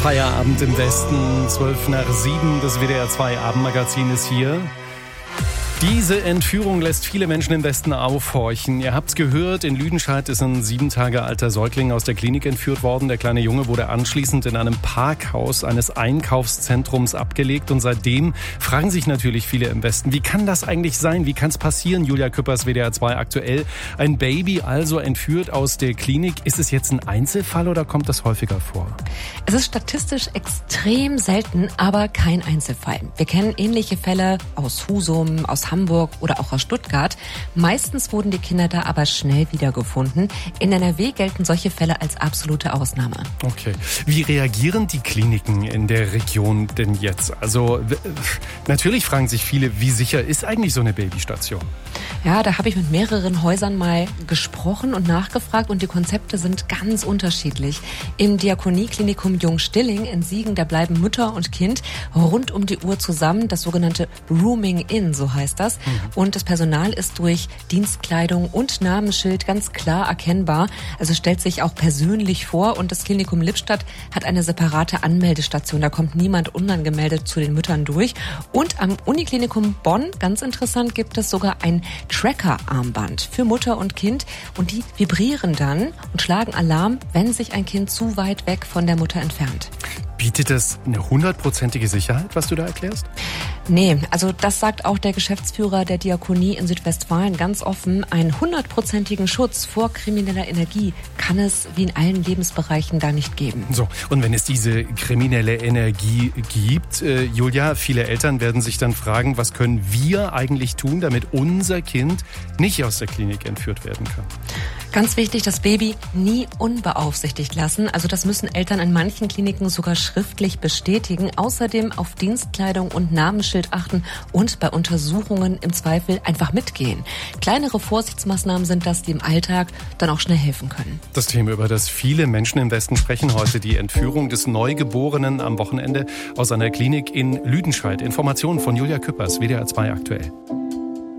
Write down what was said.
Feierabend im Westen, 7:12, das WDR 2 Abendmagazin ist hier. Diese Entführung lässt viele Menschen im Westen aufhorchen. Ihr habt's gehört, in Lüdenscheid ist ein 7 Tage alter Säugling aus der Klinik entführt worden. Der kleine Junge wurde anschließend in einem Parkhaus eines Einkaufszentrums abgelegt. Und seitdem fragen sich natürlich viele im Westen, wie kann das eigentlich sein? Wie kann es passieren? Julia Küppers, WDR 2 aktuell. Ein Baby also entführt aus der Klinik. Ist es jetzt ein Einzelfall oder kommt das häufiger vor? Es ist statistisch extrem selten, aber kein Einzelfall. Wir kennen ähnliche Fälle aus Husum, aus Hamburg oder auch aus Stuttgart. Meistens wurden die Kinder da aber schnell wiedergefunden. In NRW gelten solche Fälle als absolute Ausnahme. Okay. Wie reagieren die Kliniken in der Region denn jetzt? Also natürlich fragen sich viele, wie sicher ist eigentlich so eine Babystation? Ja, da habe ich mit mehreren Häusern mal gesprochen und nachgefragt und die Konzepte sind ganz unterschiedlich. Im Diakonieklinikum Jung-Stilling in Siegen, da bleiben Mutter und Kind rund um die Uhr zusammen, das sogenannte Rooming In, so heißt das. Und das Personal ist durch Dienstkleidung und Namensschild ganz klar erkennbar. Also stellt sich auch persönlich vor und das Klinikum Lippstadt hat eine separate Anmeldestation. Da kommt niemand unangemeldet zu den Müttern durch. Und am Uniklinikum Bonn, ganz interessant, gibt es sogar ein Tracker-Armband für Mutter und Kind und die vibrieren dann und schlagen Alarm, wenn sich ein Kind zu weit weg von der Mutter entfernt. Bietet das eine 100%ige Sicherheit, was du da erklärst? Nee, also das sagt auch der Geschäftsführer der Diakonie in Südwestfalen ganz offen. Einen 100%igen Schutz vor krimineller Energie kann es wie in allen Lebensbereichen da nicht geben. So, und wenn es diese kriminelle Energie gibt, Julia, viele Eltern werden sich dann fragen, was können wir eigentlich tun, damit unser Kind nicht aus der Klinik entführt werden kann? Ganz wichtig, das Baby nie unbeaufsichtigt lassen. Also das müssen Eltern in manchen Kliniken sogar schriftlich bestätigen. Außerdem auf Dienstkleidung und Namensschild achten und bei Untersuchungen im Zweifel einfach mitgehen. Kleinere Vorsichtsmaßnahmen sind das, die im Alltag dann auch schnell helfen können. Das Thema, über das viele Menschen im Westen sprechen heute, die Entführung des Neugeborenen am Wochenende aus einer Klinik in Lüdenscheid. Informationen von Julia Küppers, WDR 2 aktuell.